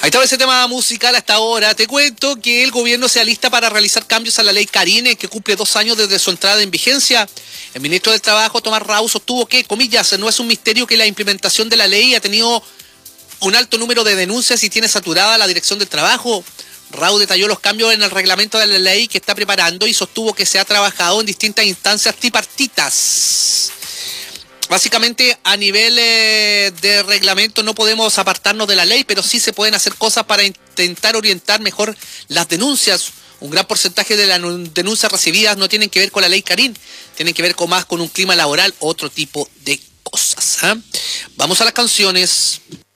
Ahí estaba ese tema musical hasta ahora. Te cuento que el gobierno se alista para realizar cambios a la ley Karine, que cumple 2 años desde su entrada en vigencia. El ministro del Trabajo, Tomás Rau, sostuvo que, comillas, no es un misterio que la implementación de la ley ha tenido un alto número de denuncias y tiene saturada la Dirección del Trabajo. Rau detalló los cambios en el reglamento de la ley que está preparando y sostuvo que se ha trabajado en distintas instancias tripartitas. Básicamente, a nivel de reglamento no podemos apartarnos de la ley, pero sí se pueden hacer cosas para intentar orientar mejor las denuncias. Un gran porcentaje de las denuncias recibidas no tienen que ver con la ley Karin, tienen que ver más con un clima laboral, otro tipo de cosas. Vamos a las canciones.